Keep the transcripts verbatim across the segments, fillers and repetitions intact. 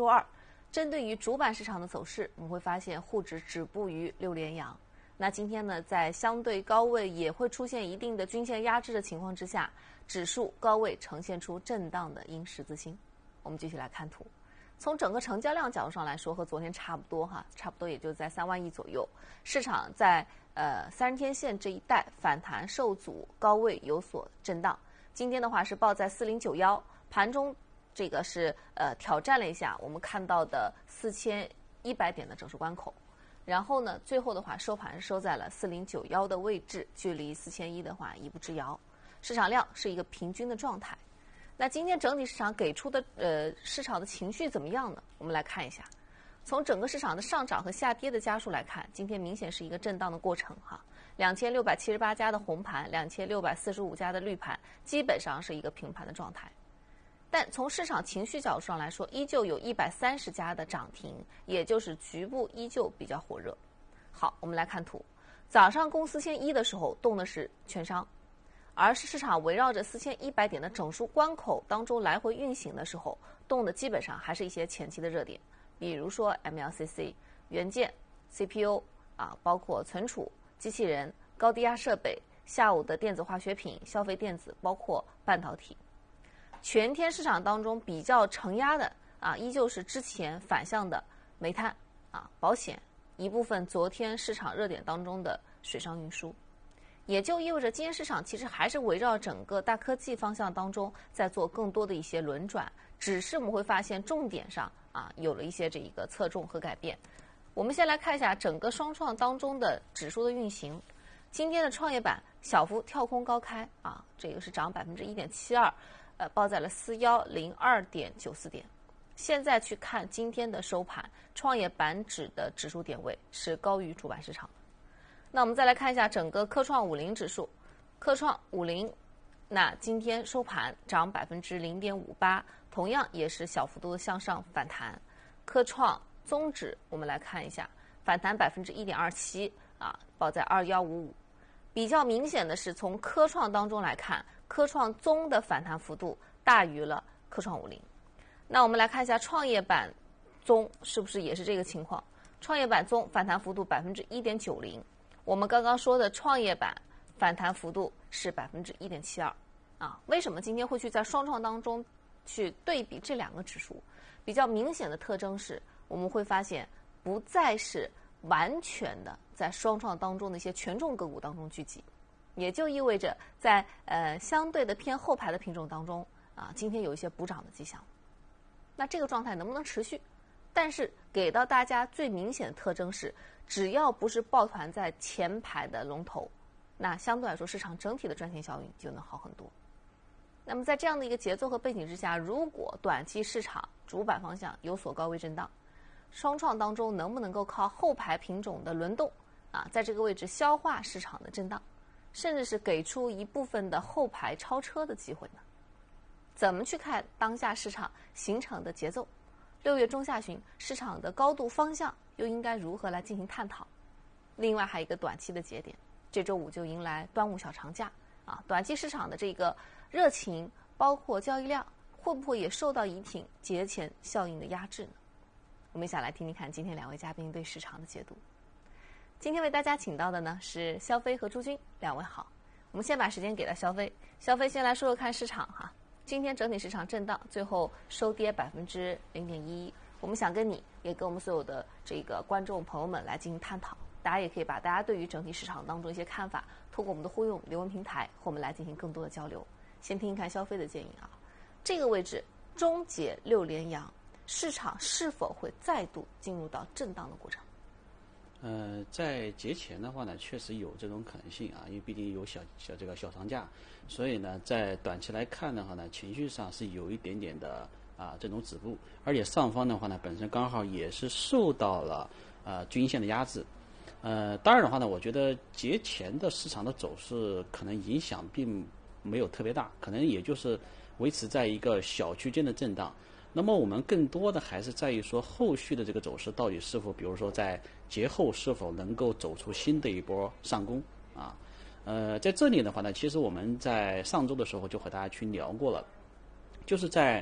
二，针对于主板市场的走势，我们会发现沪指止步于六连阳。那今天呢，在相对高位也会出现一定的均线压制的情况之下，指数高位呈现出震荡的阴十字星。我们继续来看图，从整个成交量角度上来说，和昨天差不多哈，差不多也就在三万亿左右。市场在呃三十天线这一带反弹受阻，高位有所震荡。今天的话是报在四零九一，盘中这个是呃挑战了一下我们看到的四千一百点的整数关口。然后呢，最后的话收盘收在了四零九一的位置，距离四千一的话一步之遥，市场量是一个平均的状态。那今天整体市场给出的呃市场的情绪怎么样呢？我们来看一下，从整个市场的上涨和下跌的家数来看，今天明显是一个震荡的过程哈，两千六百七十八家的红盘，两千六百四十五家的绿盘，基本上是一个平盘的状态。但从市场情绪角度上来说，依旧有一百三十家的涨停，也就是局部依旧比较火热。好，我们来看图，早上攻四千一的时候动的是券商，而是市场围绕着四千一百点的整数关口当中来回运行的时候，动的基本上还是一些前期的热点，比如说 M L C C、元件、C P U 啊，包括存储、机器人、高低压设备，下午的电子化学品、消费电子，包括半导体。全天市场当中比较承压的啊，依旧是之前反向的煤炭啊、保险，一部分昨天市场热点当中的水上运输，也就意味着今天市场其实还是围绕整个大科技方向当中在做更多的一些轮转，只是我们会发现重点上啊有了一些这一个侧重和改变。我们先来看一下整个双创当中的指数的运行，今天的创业板小幅跳空高开啊，这个是涨百分之一点七二。呃，报在了四幺零二点九四点。现在去看今天的收盘，创业板指的指数点位是高于主板市场的。那我们再来看一下整个科创五零指数，科创五零，那今天收盘涨百分之零点五八，同样也是小幅度的向上反弹。科创综指我们来看一下，反弹百分之一点二七啊，报在二幺五五。比较明显的是，从科创当中来看，科创综的反弹幅度大于了科创五零。那我们来看一下创业板综是不是也是这个情况？创业板综反弹幅度百分之一点九零，我们刚刚说的创业板反弹幅度是百分之一点七二啊。为什么今天会去在双创当中去对比这两个指数？比较明显的特征是，我们会发现不再是完全的在双创当中的一些权重个股当中聚集，也就意味着在呃相对的偏后排的品种当中啊，今天有一些补涨的迹象。那这个状态能不能持续？但是给到大家最明显的特征是，只要不是抱团在前排的龙头，那相对来说市场整体的赚钱效应就能好很多。那么在这样的一个节奏和背景之下，如果短期市场主板方向有所高位震荡，双创当中能不能够靠后排品种的轮动啊，在这个位置消化市场的震荡，甚至是给出一部分的后排超车的机会呢？怎么去看当下市场形成的节奏？六月中下旬市场的高度方向又应该如何来进行探讨？另外还有一个短期的节点，这周五就迎来端午小长假啊，短期市场的这个热情包括交易量会不会也受到一挺节前效应的压制呢？我们一起来听听看今天两位嘉宾对市场的解读。今天为大家请到的呢是肖飞和朱军，两位好。我们先把时间给到肖飞，肖飞先来说说看市场哈。今天整体市场震荡，最后收跌百分之零点一。我们想跟你，也跟我们所有的这个观众朋友们来进行探讨。大家也可以把大家对于整体市场当中一些看法，通过我们的互用留言平台和我们来进行更多的交流。先听听看肖飞的建议啊，这个位置终结六连阳，市场是否会再度进入到震荡的过程？ 呃，在节前的话呢，确实有这种可能性啊，因为毕竟有小小这个小长假，所以呢，在短期来看的话呢，情绪上是有一点点的啊这种止步，而且上方的话呢，本身刚好也是受到了呃均线的压制。呃，当然的话呢，我觉得节前的市场的走势可能影响并没有特别大，可能也就是维持在一个小区间的震荡。那么我们更多的还是在于说后续的这个走势到底是否，比如说在节后是否能够走出新的一波上攻啊？呃，在这里的话呢，其实我们在上周的时候就和大家去聊过了，就是在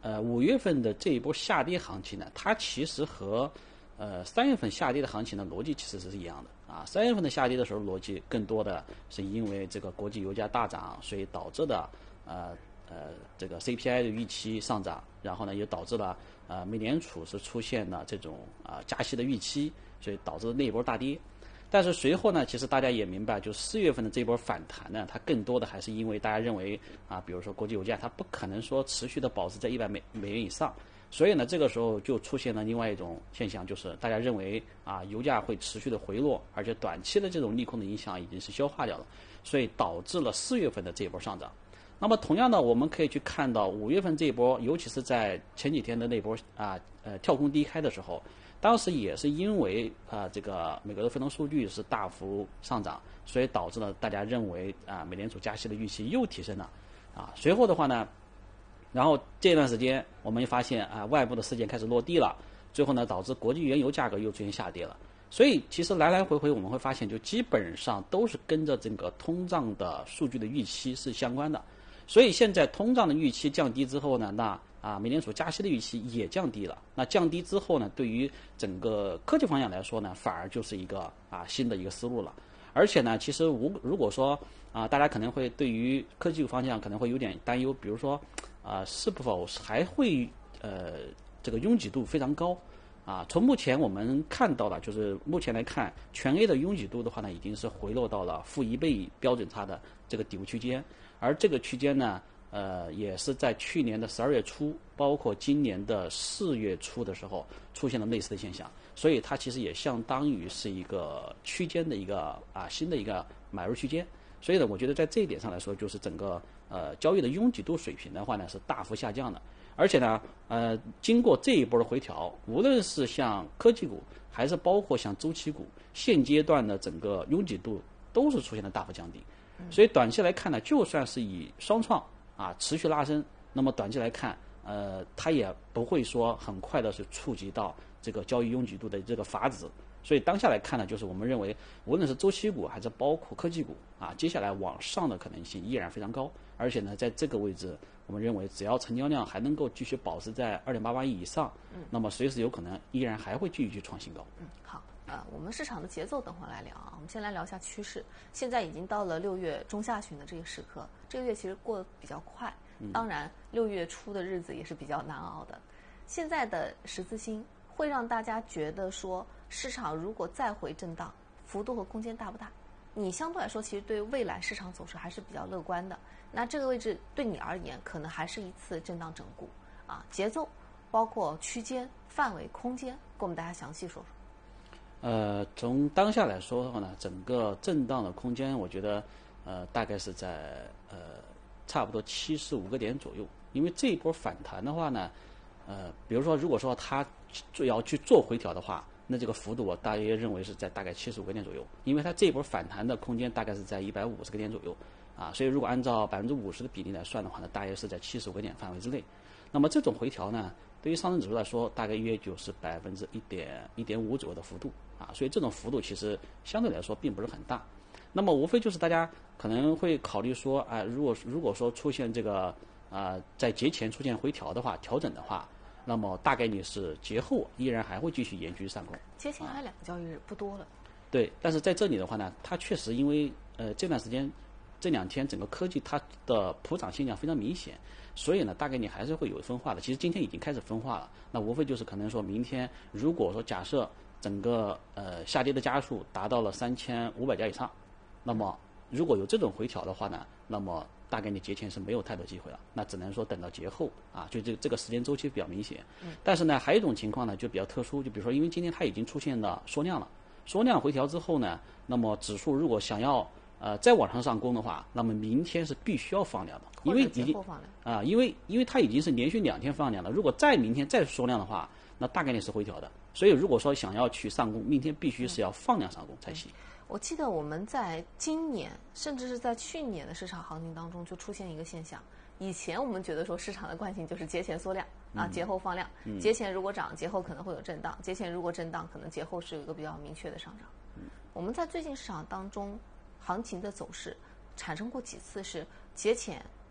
呃五月份的这一波下跌行情呢，它其实和呃三月份下跌的行情的逻辑其实是一样的啊。三月份的下跌的时候，逻辑更多的是因为这个国际油价大涨，所以导致的呃呃这个 C P I 的预期上涨，然后呢也导致了呃美联储是出现了这种啊、呃、加息的预期，所以导致那一波大跌。但是随后呢，其实大家也明白，就四月份的这波反弹呢，它更多的还是因为大家认为啊，比如说国际油价它不可能说持续的保持在一百美美元以上，所以呢，这个时候就出现了另外一种现象，就是大家认为啊，油价会持续的回落，而且短期的这种利空的影响已经是消化掉了，所以导致了四月份的这一波上涨。那么同样的，我们可以去看到五月份这一波，尤其是在前几天的那波啊呃跳空低开的时候。当时也是因为啊、呃，这个美国的非农数据是大幅上涨，所以导致了大家认为啊，美联储加息的预期又提升了，啊，随后的话呢，然后这段时间我们发现啊，外部的事件开始落地了，最后呢，导致国际原油价格又出现下跌了。所以其实来来回回我们会发现，就基本上都是跟着这个通胀的数据的预期是相关的。所以现在通胀的预期降低之后呢，那啊，美联储加息的预期也降低了。那降低之后呢，对于整个科技方向来说呢，反而就是一个啊新的一个思路了。而且呢，其实如如果说啊，大家可能会对于科技方向可能会有点担忧，比如说啊，是否还会呃这个拥挤度非常高啊？从目前我们看到的，就是目前来看，全 A 的拥挤度的话呢，已经是回落到了负一倍标准差的这个底部区间，而这个区间呢。呃，也是在去年的十二月初，包括今年的四月初的时候，出现了类似的现象，所以它其实也相当于是一个区间的一个啊新的一个买入区间。所以呢，我觉得在这一点上来说，就是整个呃交易的拥挤度水平的话呢是大幅下降的，而且呢，呃，经过这一波的回调，无论是像科技股，还是包括像周期股，现阶段的整个拥挤度都是出现了大幅降低。所以短期来看呢，就算是以双创啊，持续拉升，那么短期来看，呃，它也不会说很快的是触及到这个交易拥挤度的这个阀值。所以当下来看呢，就是我们认为，无论是周期股还是包括科技股啊，接下来往上的可能性依然非常高。而且呢，在这个位置，我们认为只要成交量还能够继续保持在二点八八亿以上，嗯，那么随时有可能依然还会继续去创新高。 嗯，好。呃，我们市场的节奏等会儿来聊啊。我们先来聊一下趋势。现在已经到了六月中下旬的这个时刻，这个月其实过得比较快。当然，六月初的日子也是比较难熬的。现在的十字星会让大家觉得说，市场如果再回震荡，幅度和空间大不大？你相对来说，其实对未来市场走势还是比较乐观的。那这个位置对你而言，可能还是一次震荡整固啊。节奏，包括区间、范围、空间，给我们大家详细说说。 呃，从当下来说的话呢，整个震荡的空间，我觉得呃大概是在呃差不多七十五个点左右。因为这一波反弹的话呢，呃，比如说如果说它要去做回调的话，那这个幅度我大约认为是在大概七十五个点左右。因为它这一波反弹的空间大概是在一百五十个点左右啊，所以如果按照百分之五十的比例来算的话呢，大约是在七十五个点范围之内。那么这种回调呢，对于上证指数来说，大概约就是百分之一点一点五左右的幅度啊，所以这种幅度其实相对来说并不是很大。那么无非就是大家可能会考虑说，啊、呃，如果如果说出现这个啊、呃，在节前出现回调的话，调整的话，那么大概率是节后依然还会继续延续上攻。 节前还有两个交易日，不多了。 对，但是在这里的话呢，它确实因为呃这段时间这两天整个科技它的普涨现象非常明显。所以呢，大概率还是会有分化的。其实今天已经开始分化了，那无非就是可能说明天，如果说假设整个呃下跌的家数达到了三千五百家以上，那么如果有这种回调的话呢，那么大概率节前是没有太多机会了，那只能说等到节后啊，就这这个时间周期比较明显。但是呢，还有一种情况呢，就比较特殊，就比如说因为今天它已经出现了缩量了，缩量回调之后呢，那么指数如果想要呃，再往上上攻的话，那么明天是必须要放量的，因为已经啊、呃，因为因为它已经是连续两天放量了。如果再明天再缩量的话，那大概率是回调的。所以如果说想要去上攻，明天必须是要放量上攻才行。 嗯、我记得我们在今年，甚至是在去年的市场行情当中，就出现一个现象。以前我们觉得说市场的惯性就是节前缩量啊，节后放量。 嗯、 节前如果涨，节后可能会有震荡；节前如果震荡，可能节后是有一个比较明确的上涨。 嗯、 我们在最近市场当中。行情的走势产生过几次是节前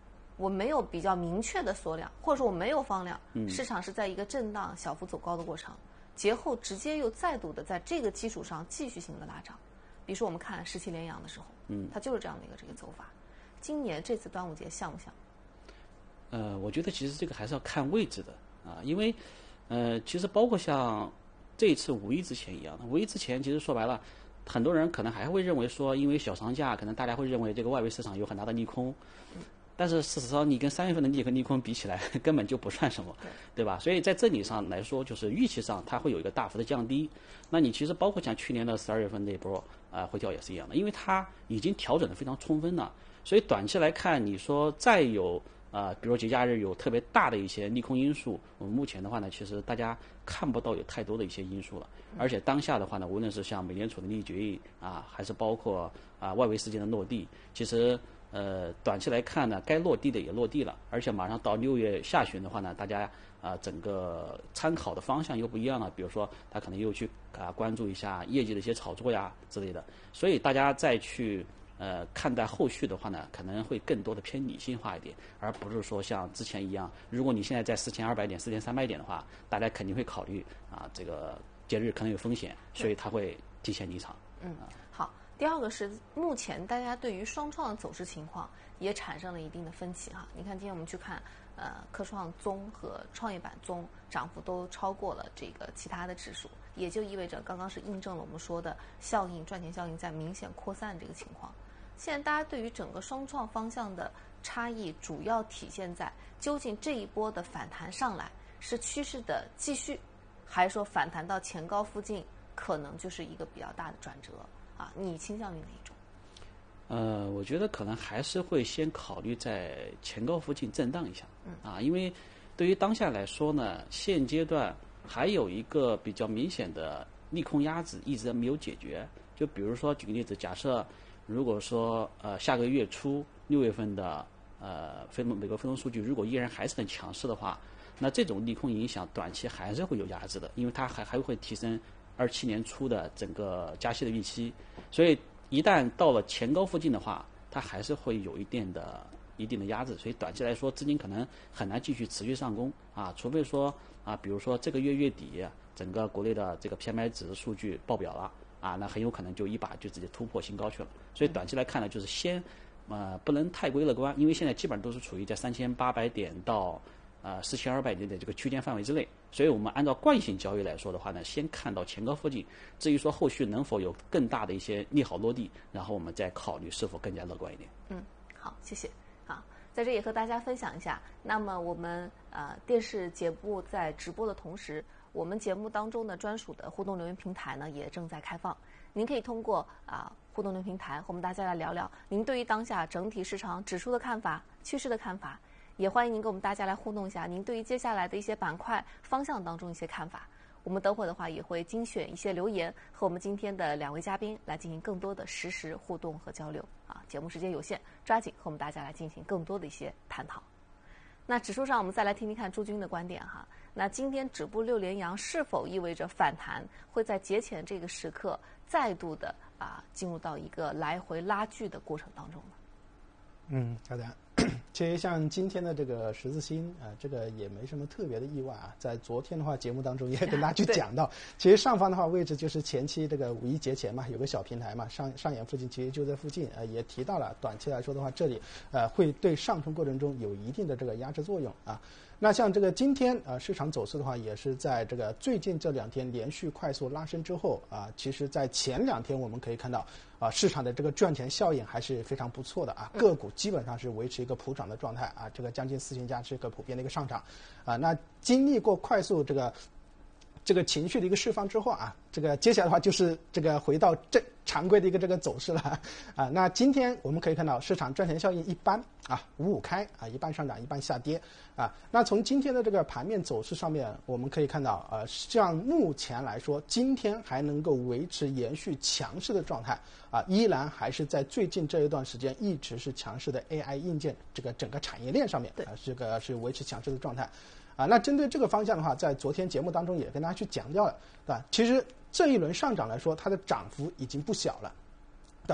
我没有比较明确的缩量，或者说我没有放量，市场是在一个震荡小幅走高的过程，节后直接又再度的在这个基础上继续性的拉涨。比如说我们看十七连阳的时候，嗯，它就是这样的一个这个走法。今年这次端午节像不像？ 呃，我觉得其实这个还是要看位置的啊，因为呃，其实包括像这一次五一之前一样的，五一之前其实说白了，很多人可能还会认为说，因为小长假，可能大家会认为这个外围市场有很大的利空。但是事实上，你跟三月份的利和利空比起来，根本就不算什么，对吧？所以在这里上来说，就是预期上它会有一个大幅的降低。那你其实包括像去年的十二月份那波啊、呃、回调也是一样的，因为它已经调整的非常充分了。所以短期来看，你说再有啊、呃，比如节假日有特别大的一些利空因素，我们目前的话呢，其实大家看不到有太多的一些因素了。而且当下的话呢，无论是像美联储的利率决议啊，还是包括啊外围事件的落地，其实。呃，短期来看呢，该落地的也落地了，而且马上到六月下旬的话呢，大家啊、呃、整个参考的方向又不一样了。比如说，他可能又去啊、呃、关注一下业绩的一些炒作呀之类的，所以大家再去呃看待后续的话呢，可能会更多的偏理性化一点，而不是说像之前一样，如果你现在在四千二百点、四千三百点的话，大家肯定会考虑啊这个节日可能有风险，所以他会提前离场。 嗯，好。第二个是目前大家对于双创的走势情况也产生了一定的分歧哈。你看今天我们去看，呃，科创综和创业板综涨幅都超过了这个其他的指数，也就意味着刚刚是印证了我们说的效应赚钱效应在明显扩散这个情况。现在大家对于整个双创方向的差异主要体现在究竟这一波的反弹上来是趋势的继续，还是说反弹到前高附近可能就是一个比较大的转折。啊，你倾向于哪一种？ 呃，我觉得可能还是会先考虑在前高附近震荡一下，嗯啊，因为对于当下来说呢，现阶段还有一个比较明显的利空压制一直没有解决。就比如说举个例子，假设如果说呃下个月初六月份的呃非农美国非农数据如果依然还是很强势的话，那这种利空影响短期还是会有压制的，因为它还还会提升。二七年初的整个加息的预期，所以一旦到了前高附近的话，它还是会有一定的一定的压制，所以短期来说，资金可能很难继续持续上攻啊，除非说啊，比如说这个月月底整个国内的这个 P M I 指数数据爆表了啊，那很有可能就一把就直接突破新高去了。所以短期来看呢，就是先呃不能太过乐观，因为现在基本上都是处于在三千八百点到。呃，四千二百点的这个区间范围之内，所以我们按照惯性交易来说的话呢，先看到前高附近，至于说后续能否有更大的一些利好落地，然后我们再考虑是否更加乐观一点。 嗯，好，谢谢。好，在这也和大家分享一下，那么我们呃电视节目在直播的同时，我们节目当中的专属的互动留言平台呢也正在开放，您可以通过啊、呃、互动留言平台和我们大家来聊聊您对于当下整体市场指数的看法、趋势的看法。也欢迎您跟我们大家来互动一下，您对于接下来的一些板块方向当中一些看法。我们等会的话也会精选一些留言，和我们今天的两位嘉宾来进行更多的实时互动和交流。啊，节目时间有限，抓紧和我们大家来进行更多的一些探讨。那指数上，我们再来听听看朱军的观点哈。那今天止步六连阳是否意味着反弹会在节前这个时刻再度的啊进入到一个来回拉锯的过程当中呢？ 嗯，好的。其实像今天的这个十字星啊、呃，这个也没什么特别的意外啊。在昨天的话，节目当中也跟大家去讲到，其实上方的话位置就是前期这个五一节前嘛，有个小平台嘛，上上沿附近其实就在附近，呃，也提到了短期来说的话，这里呃会对上冲过程中有一定的这个压制作用啊。那像这个今天啊、呃、市场走势的话，也是在这个最近这两天连续快速拉升之后啊，其实在前两天我们可以看到啊市场的这个赚钱效应还是非常不错的啊，个股基本上是维持一个普涨的状态啊，这个将近四千家是一个普遍的一个上涨啊。那经历过快速这个这个情绪的一个释放之后啊，这个接下来的话就是这个回到正常规的一个这个走势了啊。那今天我们可以看到市场赚钱效应一般啊，五五开啊，一半上涨一半下跌啊。那从今天的这个盘面走势上面，我们可以看到呃，像目前来说，今天还能够维持延续强势的状态啊，依然还是在最近这一段时间一直是强势的 A I 硬件这个整个产业链上面啊，这个是维持强势的状态。啊，那针对这个方向的话，在昨天节目当中也跟大家去讲到了，对吧？其实这一轮上涨来说，它的涨幅已经不小了，对吧？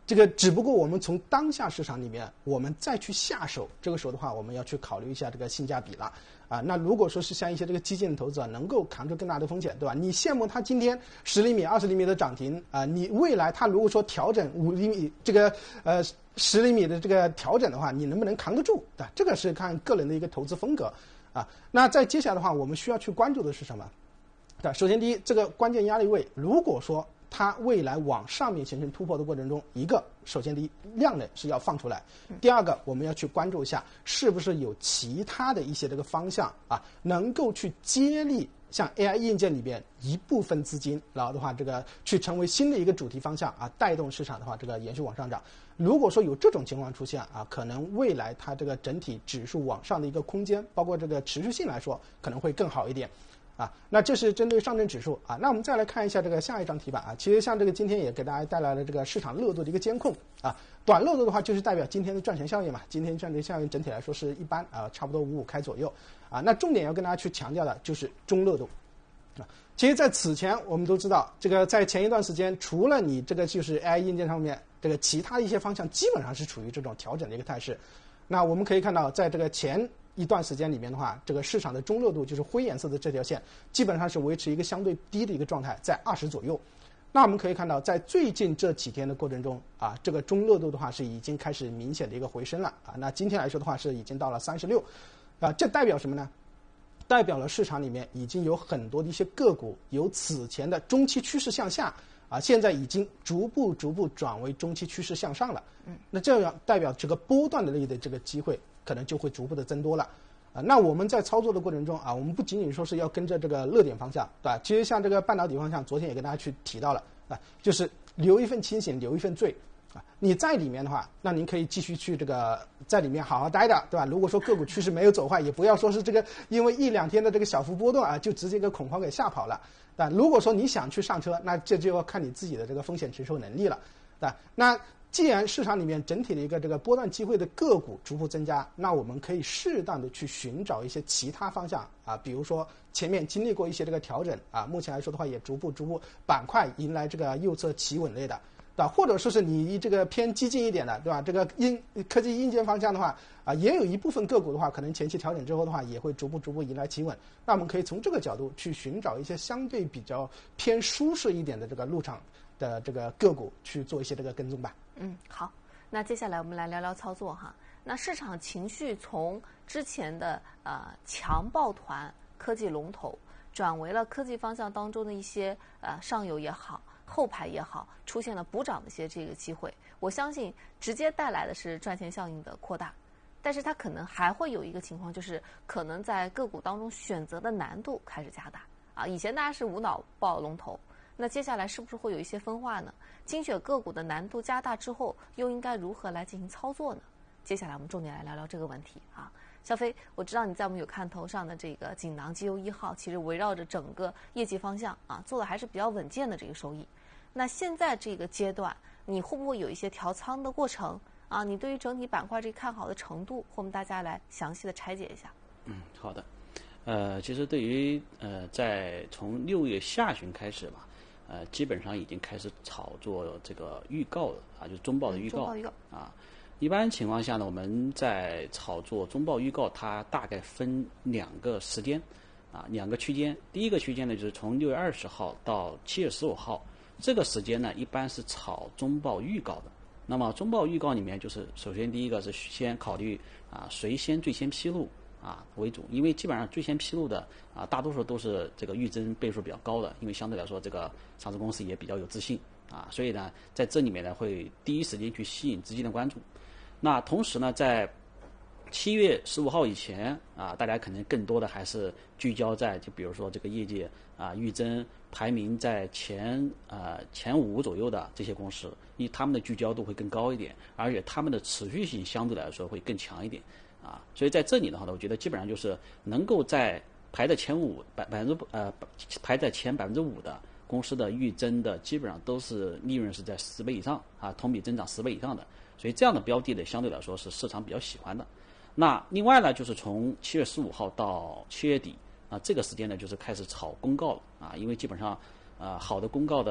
这个只不过我们从当下市场里面，我们再去下手，这个时候的话，我们要去考虑一下这个性价比了啊。那如果说是像一些这个基金的投资啊，能够扛住更大的风险，对吧？你羡慕它今天十厘米、二十厘米的涨停啊，你未来它如果说调整五厘米这个呃十厘米的这个调整的话，你能不能扛得住？对吧？这个是看个人的一个投资风格啊。那在接下来的话，我们需要去关注的是什么？对，首先第一，这个关键压力位，如果说它未来往上面形成突破的过程中，一个首先第一量能是要放出来，第二个我们要去关注一下是不是有其他的一些这个方向啊，能够去接力像 A I 硬件里边一部分资金，然后的话这个去成为新的一个主题方向啊，带动市场的话这个延续往上涨。如果说有这种情况出现啊，可能未来它这个整体指数往上的一个空间，包括这个持续性来说，可能会更好一点。啊，那这是针对上证指数啊。那我们再来看一下这个下一张题板啊。其实像这个今天也给大家带来了这个市场热度的一个监控啊。短热度的话，就是代表今天的赚钱效应嘛。今天赚钱效应整体来说是一般啊，差不多五五开左右啊。那重点要跟大家去强调的就是中热度啊。其实，在此前我们都知道，这个在前一段时间，除了你这个就是 A I 硬件上面，这个其他一些方向基本上是处于这种调整的一个态势。那我们可以看到，在这个前一段时间里面的话，这个市场的中热度就是灰颜色的这条线，基本上是维持一个相对低的一个状态，在二十左右。那我们可以看到，在最近这几天的过程中啊，这个中热度的话是已经开始明显的一个回升了啊。那今天来说的话是已经到了三十六，啊，这代表什么呢？代表了市场里面已经有很多的一些个股由此前的中期趋势向下啊，现在已经逐步逐步转为中期趋势向上了。嗯，那这样代表这个波段的类的这个机会可能就会逐步的增多了。啊，那我们在操作的过程中啊，我们不仅仅说是要跟着这个热点方向，对吧？其实像这个半导体方向，昨天也跟大家去提到了啊，就是留一份清醒，留一份醉啊。你在里面的话，那您可以继续去这个在里面好好待着，对吧？如果说个股趋势没有走坏，也不要说是这个因为一两天的这个小幅波动啊，就直接给恐慌给吓跑了。但如果说你想去上车，那这就要看你自己的这个风险承受能力了，对吧？那既然市场里面整体的一个这个波段机会的个股逐步增加，那我们可以适当的去寻找一些其他方向啊，比如说前面经历过一些这个调整啊，目前来说的话也逐步逐步板块迎来这个右侧企稳类的，对吧？或者说是你这个偏激进一点的，对吧？这个硬科技硬件方向的话啊，也有一部分个股的话，可能前期调整之后的话，也会逐步逐步迎来企稳。那我们可以从这个角度去寻找一些相对比较偏舒适一点的这个入场的这个个股去做一些这个跟踪吧。 嗯，好，那接下来我们来聊聊操作哈。那市场情绪从之前的呃强抱团科技龙头，转为了科技方向当中的一些呃上游也好，后排也好，出现了补涨的一些这个机会。我相信直接带来的是赚钱效应的扩大，但是它可能还会有一个情况，就是可能在个股当中选择的难度开始加大啊。以前大家是无脑抱龙头。那接下来是不是会有一些分化呢？精选个股的难度加大之后，又应该如何来进行操作呢？接下来我们重点来聊聊这个问题啊。小飞，我知道你在我们有看头上的这个锦囊绩优一号，其实围绕着整个业绩方向啊，做的还是比较稳健的这个收益。那现在这个阶段，你会不会有一些调仓的过程啊？你对于整体板块这个看好的程度，和我们大家来详细的拆解一下。 嗯，好的。呃，其实对于呃，在从六月下旬开始吧。呃，基本上已经开始炒作这个预告了啊，就是中报的预告。 嗯、中报预告啊，一般情况下呢，我们在炒作中报预告，它大概分两个时间啊，两个区间。第一个区间呢，就是从六月二十号到七月十五号，这个时间呢，一般是炒中报预告的。那么中报预告里面，就是首先第一个是先考虑啊，谁先最先披露。啊为主，因为基本上最先披露的啊，大多数都是这个预增倍数比较高的，因为相对来说这个上市公司也比较有自信啊，所以呢，在这里面呢会第一时间去吸引资金的关注。那同时呢，在七月十五号以前啊，大家可能更多的还是聚焦在就比如说这个业界啊预增排名在前呃前五左右的这些公司，因为他们的聚焦度会更高一点，而且他们的持续性相对来说会更强一点。啊，所以在这里的话呢，我觉得基本上就是能够在排在前五百百分之呃排在前百分之五的公司的预增的，基本上都是利润是在十倍以上啊，同比增长十倍以上的，所以这样的标的呢，相对来说是市场比较喜欢的。那另外呢，就是从七月十五号到七月底啊，这个时间呢，就是开始炒公告了啊，因为基本上呃好的公告的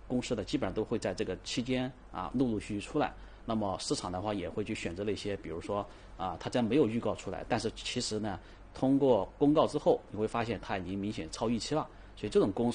公司的基本上都会在这个期间啊陆陆续续出来。那么市场的话也会去选择那些，比如说啊，它在没有预告出来，但是其实呢，通过公告之后，你会发现它已经明显超预期了。所以这种公司